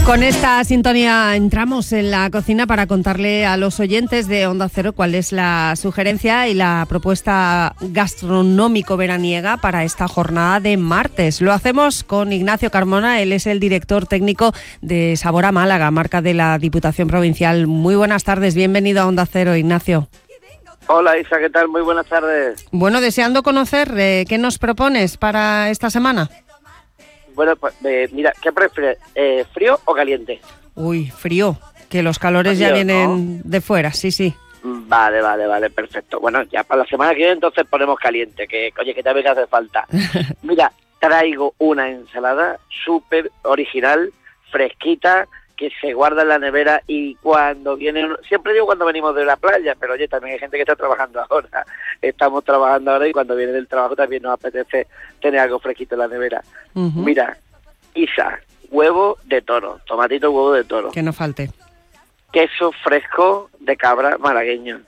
Con esta sintonía entramos en la cocina para contarle a los oyentes de Onda Cero cuál es la sugerencia y la propuesta gastronómico-veraniega para esta jornada de martes. Lo hacemos con Ignacio Carmona, él es el director técnico de Sabor a Málaga, marca de la Diputación Provincial. Muy buenas tardes, bienvenido a Onda Cero, Ignacio. Hola Isa, ¿qué tal? Muy buenas tardes. Bueno, deseando conocer qué nos propones para esta semana. Bueno, pues mira, ¿qué prefieres? ¿Frío o caliente? Uy, frío, que los calores Frío, ya vienen, ¿no? De fuera, sí. Vale, perfecto. Bueno, ya para la semana que viene entonces ponemos caliente, que oye, que también hace falta. Mira, traigo una ensalada súper original, fresquita, que se guarda en la nevera y cuando viene, siempre digo cuando venimos de la playa, pero oye, también hay gente que está trabajando ahora, estamos trabajando ahora y cuando viene del trabajo también nos apetece tener algo fresquito en la nevera. Uh-huh. Mira, Isa, huevo de toro, tomatito huevo de toro. Que no falte. Queso fresco de cabra malagueño.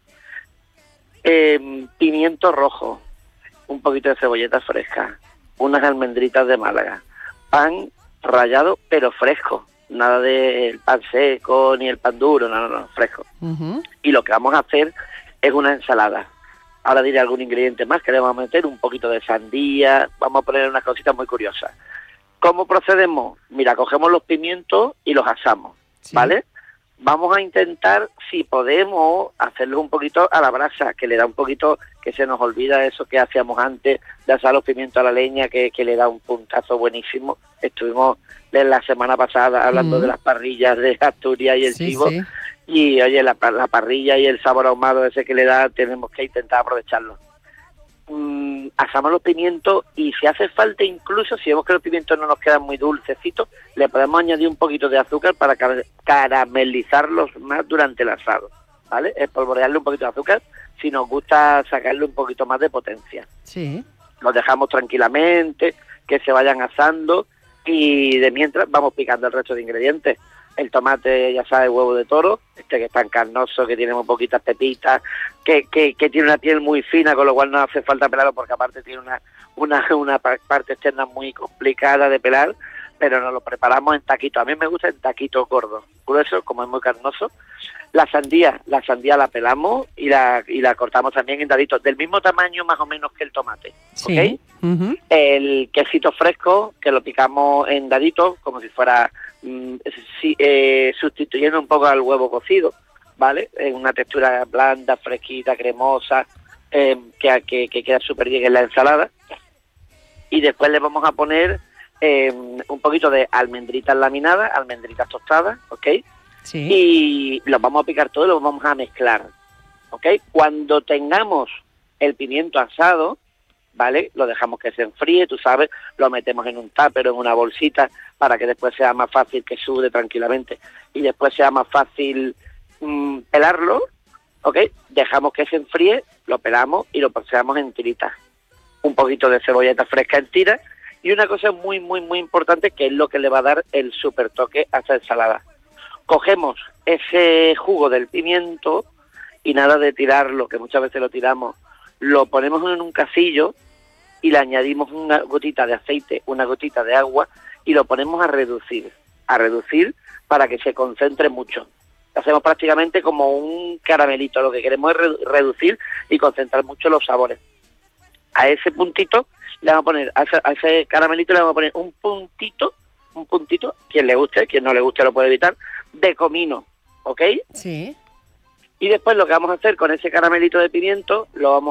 Pimiento rojo, un poquito de cebolleta fresca, unas almendritas de Málaga, pan rallado pero fresco. Nada del pan seco ni el pan duro, no, fresco. Uh-huh. Y lo que vamos a hacer es una ensalada. Ahora diré algún ingrediente más que le vamos a meter, un poquito de sandía, vamos a poner unas cositas muy curiosas. ¿Cómo procedemos? Mira, cogemos los pimientos y los asamos, sí. ¿Vale? Vamos a intentar, si podemos, hacerlo un poquito a la brasa, que le da un poquito, que se nos olvida eso que hacíamos antes, de asar los pimientos a la leña, que le da un puntazo buenísimo. Estuvimos la semana pasada hablando de las parrillas de Asturias y el chivo, sí. Y oye, la parrilla y el sabor ahumado ese que le da, tenemos que intentar aprovecharlo. Asamos los pimientos y si hace falta, incluso si vemos que los pimientos no nos quedan muy dulcecitos, le podemos añadir un poquito de azúcar para caramelizarlos más durante el asado, ¿vale? Espolvorearle un poquito de azúcar si nos gusta sacarle un poquito más de potencia. Sí. Los dejamos tranquilamente, que se vayan asando y de mientras vamos picando el resto de ingredientes. El tomate, ya sabes, huevo de toro, que es tan carnoso, que tiene muy poquitas pepitas, que tiene una piel muy fina, con lo cual no hace falta pelarlo porque aparte tiene una parte externa muy complicada de pelar, pero nos lo preparamos en taquitos. A mí me gusta en taquitos gordos, gruesos, como es muy carnoso. La sandía la pelamos y la cortamos también en daditos, del mismo tamaño más o menos que el tomate, sí. ¿Ok? Uh-huh. El quesito fresco, que lo picamos en daditos, como si fuera sustituyendo un poco al huevo cocido, ¿vale? En una textura blanda, fresquita, cremosa, que queda súper bien en la ensalada. Y después le vamos a poner un poquito de almendritas laminadas, almendritas tostadas, ¿ok? Sí. Y los vamos a picar todo y los vamos a mezclar, ¿ok? Cuando tengamos el pimiento asado, ¿vale? Lo dejamos que se enfríe, tú sabes, lo metemos en un tupper o en una bolsita para que después sea más fácil que sude tranquilamente y después sea más fácil pelarlo, ¿ok? Dejamos que se enfríe, lo pelamos y lo procesamos en tiritas. Un poquito de cebolleta fresca en tiras y una cosa muy, muy, muy importante que es lo que le va a dar el super toque a esta ensalada. Cogemos ese jugo del pimiento y nada de tirarlo, que muchas veces lo tiramos, lo ponemos en un casillo y le añadimos una gotita de aceite, una gotita de agua y lo ponemos a reducir para que se concentre mucho. Hacemos prácticamente como un caramelito, lo que queremos es reducir y concentrar mucho los sabores. A ese puntito le vamos a poner, a ese caramelito le vamos a poner un puntito, quien le guste, quien no le guste lo puede evitar, de comino, ¿ok? Sí. Y después lo que vamos a hacer con ese caramelito de pimiento, lo vamos